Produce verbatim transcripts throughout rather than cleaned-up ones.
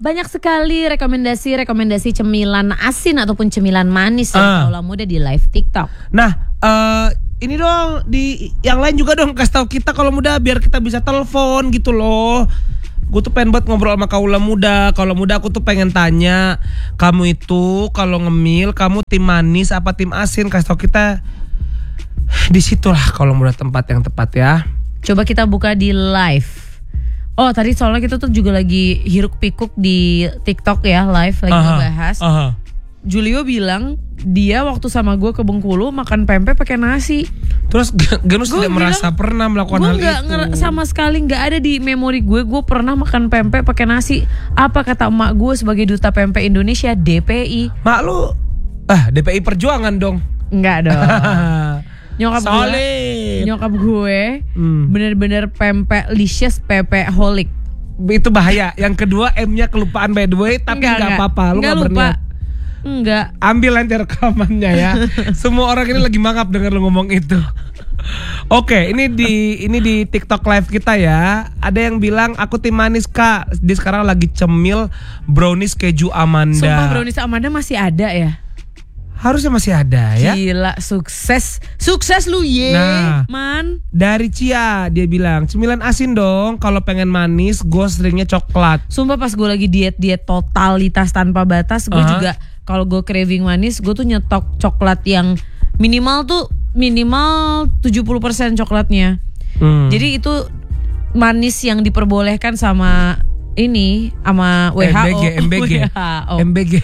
banyak sekali rekomendasi-rekomendasi cemilan asin ataupun cemilan manis dari Ah. kaula muda di live TikTok. Nah, eh ini dong di yang lain juga dong kasih tahu kita kalau muda biar kita bisa telepon gitu loh. Gue tuh pengen banget ngobrol sama kaula muda. Kaula muda aku tuh pengen tanya, kamu itu kalau ngemil kamu tim manis apa tim asin? Kasih tahu kita. Disitulah kalau muda tempat yang tepat ya. Coba kita buka di live. Oh tadi soalnya kita tuh juga lagi hiruk pikuk di TikTok ya live lagi Aha, ngebahas. aha. Julio bilang dia waktu sama gue ke Bengkulu makan pempek pakai nasi. Terus Genus Gua tidak bilang, merasa pernah melakukan Gue hal nggak itu. nger- sama sekali nggak ada di memori gue. Gue pernah makan pempek pakai nasi. Apa kata emak gue sebagai duta pempek Indonesia D P I? Mak lu ah D P I Perjuangan dong. Enggak dong. Nyokap gue, Solid. nyokap gue Hmm. bener-bener pempek licious pepek holic. Itu bahaya. Yang kedua M-nya kelupaan by the way, tapi nggak apa-apa. Lu Enggak nggak lupa. berniat. Enggak. Ambil nanti rekamannya ya. Semua orang ini lagi mangap dengar lu ngomong itu. Oke, ini di ini di TikTok live kita ya. Ada yang bilang aku tim manis Kak. Dia sekarang lagi cemil brownies keju Amanda. Sumpah brownies Amanda masih ada ya? Harusnya masih ada ya. Gila sukses. Sukses lu ye. Nah. Man. Dari Cia dia bilang cemilan asin dong. Kalau pengen manis gue seringnya coklat. Sumpah pas gue lagi diet-diet totalitas tanpa batas, gue Aha. juga kalau gue craving manis, gue tuh nyetok coklat yang minimal tuh minimal tujuh puluh persen coklatnya. Hmm. Jadi itu manis yang diperbolehkan sama ini sama W H O. M B G, M B G, W H O. M B G.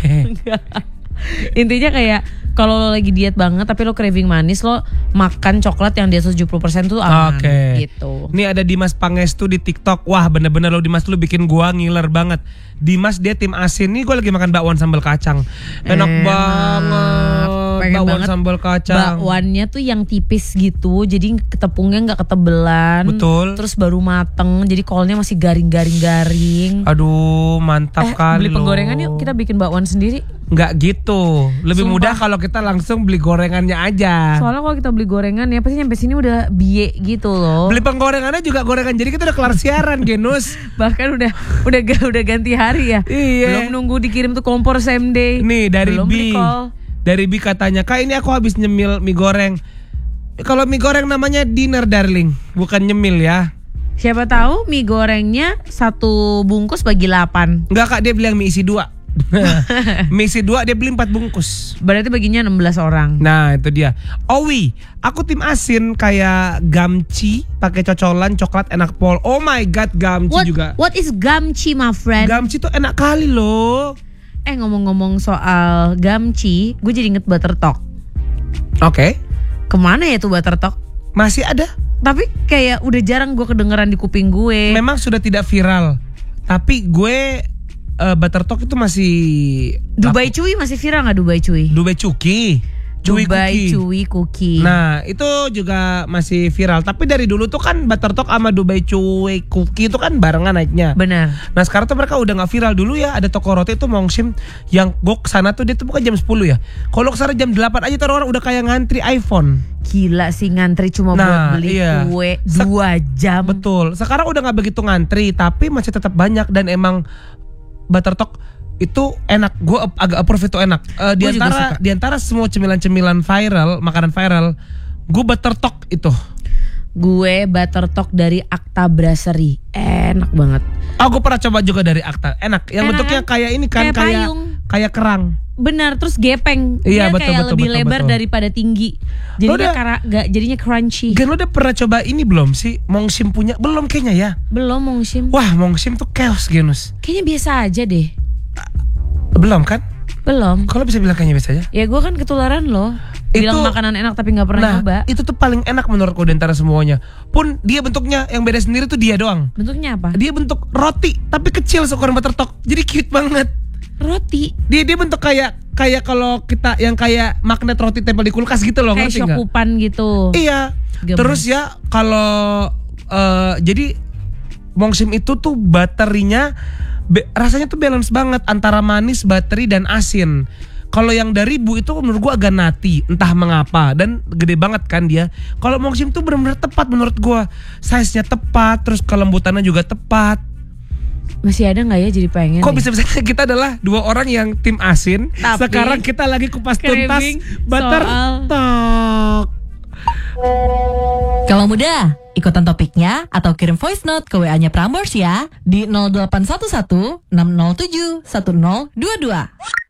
Intinya kayak kalau lo lagi diet banget tapi lo craving manis, lo makan coklat yang di atas tujuh puluh persen tuh aman. Oke. Gitu. Ini ada Dimas Pangestu di TikTok. Wah bener-bener lo Dimas, lu bikin gua ngiler banget. Dimas dia tim asin. Nih gue lagi makan bakwan sambal kacang. Enak, Enak. banget. Pengen Bakwan banget. sambal kacang. Bakwannya tuh yang tipis gitu, jadi tepungnya nggak ketebelan. Betul. Terus baru mateng, jadi kolnya masih garing-garing-garing. Aduh mantap Eh, kali beli lo. penggorengan yuk, kita bikin bakwan sendiri. Nggak gitu. Lebih Sumpah. mudah kalau kita langsung beli gorengannya aja. Soalnya kalau kita beli gorengan ya pasti nyampe sini udah biye gitu loh. Beli penggorengannya juga gorengan. Jadi kita udah kelar siaran Genus. Bahkan udah udah ga- udah ganti hari ya. Iya. Belum nunggu dikirim tuh kompor same day. Nih dari Belum B. di-call. Dari B katanya, Kak ini aku habis nyemil mie goreng. Kalau mie goreng namanya dinner darling, bukan nyemil ya. Siapa tahu mie gorengnya satu bungkus bagi delapan. Enggak Kak, dia bilang mie isi dua. Mie isi dua dia beli empat bungkus. Berarti baginya enam belas orang. Nah itu dia. Owi, aku tim asin kayak gamci, pakai cocolan coklat enak pol. Oh my god, gamci What, juga. what is gamci my friend? Gamci tuh enak kali loh. Eh ngomong-ngomong soal gamci, gue jadi inget Buttertalk. Oke, Kemana ya tuh Buttertalk? masih ada. Tapi kayak udah jarang gue kedengeran di kuping gue. Memang sudah tidak viral. Tapi gue uh, Buttertalk itu masih Dubai laku. Cuy masih viral gak Dubai Cuy? Dubai Cuki. Cuy Dubai Cookie. Cuy Cookie. Nah itu juga masih viral. Tapi dari dulu tuh kan Buttertalk sama Dubai Cuy Cookie itu kan barengan naiknya. Benar. Nah sekarang tuh mereka udah gak viral. Dulu ya ada toko roti tuh Mongsim, yang gue kesana tuh dia tuh bukan jam sepuluh ya. Kalau kesana jam delapan aja tuh orang udah kayak ngantri iPhone. Gila sih ngantri cuma Nah, buat beli iya. kue Sek- dua jam. Betul. Sekarang udah gak begitu ngantri, tapi masih tetap banyak. Dan emang Buttertalk itu enak. Gue agak approve itu enak. Uh, di Gua juga antara suka. di antara semua cemilan-cemilan viral, makanan viral, gue Buttertalk itu. Gue Buttertalk dari Akta Brasserie. Enak banget. Oh, gue pernah coba juga dari Akta. Enak. Yang Enak bentuknya kan? kayak ini kan, Kayak kayak payung. kayak kerang. Benar, terus gepeng. Iya, Dia betul, kayak betul, lebih betul, lebar betul. daripada tinggi. Lo Jadinya udah- kara, gak, jadinya crunchy. Gen lo udah pernah coba ini belum sih? Mongsim punya belum kayaknya ya. Belum Mongsim. Wah, Mongsim tuh chaos Genus. Kayaknya biasa aja deh. Belum kan? Belum. Kalau bisa bilang kayaknya biasa aja. Ya gue kan ketularan loh. Bilang Itu- makanan enak tapi gak pernah Nah, nyoba. itu tuh paling enak menurutku di antara semuanya. Pun dia bentuknya yang beda sendiri tuh dia doang. Bentuknya apa? Dia bentuk roti tapi kecil seukuran Buttertalk. Jadi cute banget. Roti. Dia dia bentuk kayak kayak kalau kita yang kayak magnet roti tempel di kulkas gitu loh, Kayak ngerti nggak? syokupan gitu. Iya. Gemes. Terus ya kalau eh, jadi Mongsim itu tuh baterinya be- rasanya tuh balance banget antara manis, bateri dan asin. Kalau yang dari Bu itu menurut gua agak nati, entah mengapa, dan gede banget kan dia. Kalau Mongsim tuh benar-benar tepat menurut gua. Size-nya tepat, terus kelembutannya juga tepat. Masih ada nggak ya jadi pengen? Kok ya? bisa-bisanya kita adalah dua orang yang tim asin. Tapi sekarang kita lagi kupas tuntas craving butter soal- talk. Kalau muda, ikutan topiknya atau kirim voice note ke W A-nya Prambors ya di nol delapan satu satu enam nol tujuh satu nol dua dua.